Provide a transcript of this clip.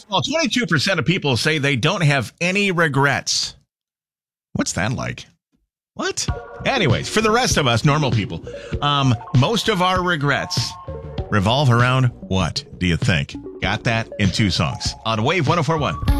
Well, 22% of people say they don't have any regrets. What's that like? What? Anyways, for the rest of us, normal people, most of our regrets revolve around what, do you think? Got that in 2 songs on Wave 104.1.